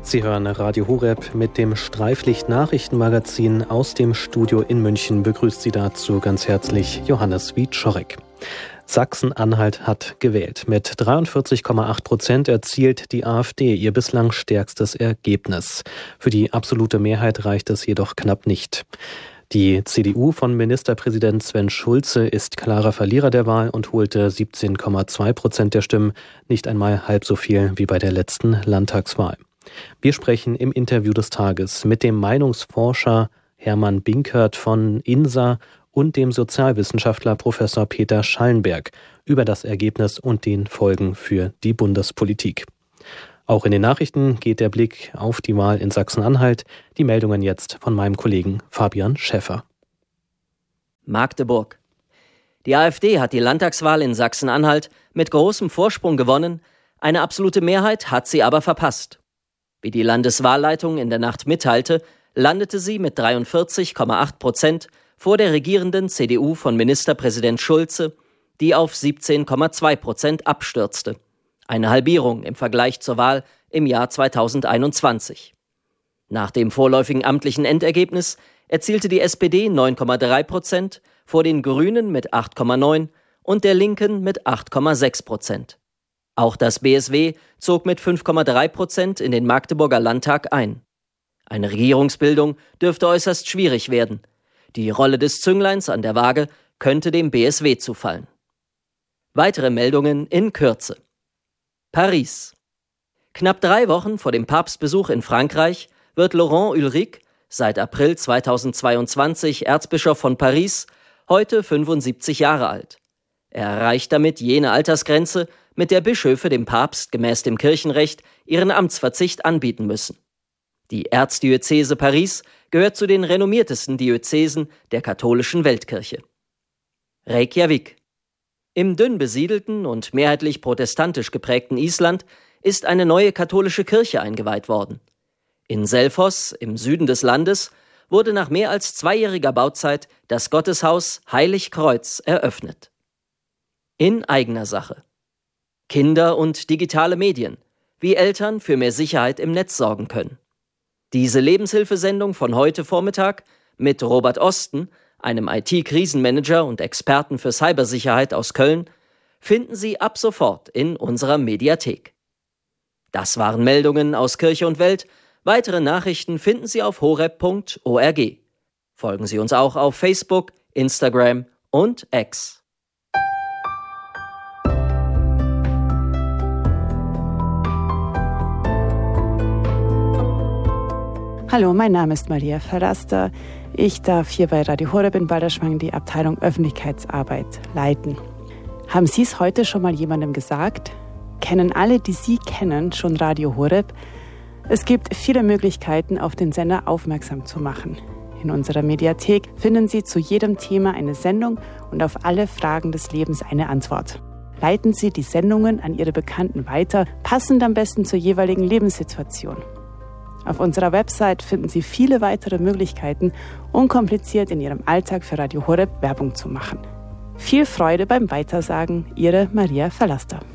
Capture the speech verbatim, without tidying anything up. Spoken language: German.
Sie hören Radio Horeb mit dem Streiflicht-Nachrichtenmagazin aus dem Studio in München. Begrüßt Sie dazu ganz herzlich Johannes Wieczorek. Sachsen-Anhalt hat gewählt. Mit dreiundvierzig Komma acht Prozent erzielt die AfD ihr bislang stärkstes Ergebnis. Für die absolute Mehrheit reicht es jedoch knapp nicht. Die C D U von Ministerpräsident Sven Schulze ist klarer Verlierer der Wahl und holte siebzehn Komma zwei Prozent der Stimmen, nicht einmal halb so viel wie bei der letzten Landtagswahl. Wir sprechen im Interview des Tages mit dem Meinungsforscher Hermann Binkert von INSA und dem Sozialwissenschaftler Professor Peter Schallenberg über das Ergebnis und den Folgen für die Bundespolitik. Auch in den Nachrichten geht der Blick auf die Wahl in Sachsen-Anhalt. Die Meldungen jetzt von meinem Kollegen Fabian Schäffer. Magdeburg. Die AfD hat die Landtagswahl in Sachsen-Anhalt mit großem Vorsprung gewonnen. Eine absolute Mehrheit hat sie aber verpasst. Wie die Landeswahlleitung in der Nacht mitteilte, landete sie mit dreiundvierzig Komma acht Prozent vor der regierenden C D U von Ministerpräsident Schulze, die auf siebzehn Komma zwei Prozent abstürzte. Eine Halbierung im Vergleich zur Wahl im Jahr zweitausendeinundzwanzig. Nach dem vorläufigen amtlichen Endergebnis erzielte die S P D neun Komma drei Prozent, vor den Grünen mit acht Komma neun und der Linken mit acht Komma sechs Prozent. Auch das B S W zog mit fünf Komma drei Prozent in den Magdeburger Landtag ein. Eine Regierungsbildung dürfte äußerst schwierig werden. Die Rolle des Züngleins an der Waage könnte dem B S W zufallen. Weitere Meldungen in Kürze. Paris. Knapp drei Wochen vor dem Papstbesuch in Frankreich wird Laurent Ulrich, seit April zweitausendzweiundzwanzig Erzbischof von Paris, heute fünfundsiebzig Jahre alt. Er erreicht damit jene Altersgrenze, mit der Bischöfe dem Papst gemäß dem Kirchenrecht ihren Amtsverzicht anbieten müssen. Die Erzdiözese Paris gehört zu den renommiertesten Diözesen der katholischen Weltkirche. Reykjavik. Im dünn besiedelten und mehrheitlich protestantisch geprägten Island ist eine neue katholische Kirche eingeweiht worden. In Selfoss, im Süden des Landes, wurde nach mehr als zweijähriger Bauzeit das Gotteshaus Heilig Kreuz eröffnet. In eigener Sache. Kinder und digitale Medien, wie Eltern für mehr Sicherheit im Netz sorgen können. Diese Lebenshilfesendung von heute Vormittag mit Robert Osten, einem I T-Krisenmanager und Experten für Cybersicherheit aus Köln, finden Sie ab sofort in unserer Mediathek. Das waren Meldungen aus Kirche und Welt. Weitere Nachrichten finden Sie auf horeb punkt org. Folgen Sie uns auch auf Facebook, Instagram und X. Hallo, mein Name ist Maria Verraster. Ich darf hier bei Radio Horeb in Balderschwang die Abteilung Öffentlichkeitsarbeit leiten. Haben Sie es heute schon mal jemandem gesagt? Kennen alle, die Sie kennen, schon Radio Horeb? Es gibt viele Möglichkeiten, auf den Sender aufmerksam zu machen. In unserer Mediathek finden Sie zu jedem Thema eine Sendung und auf alle Fragen des Lebens eine Antwort. Leiten Sie die Sendungen an Ihre Bekannten weiter, passend am besten zur jeweiligen Lebenssituation. Auf unserer Website finden Sie viele weitere Möglichkeiten, unkompliziert in Ihrem Alltag für Radio Horeb Werbung zu machen. Viel Freude beim Weitersagen, Ihre Maria Verlaster.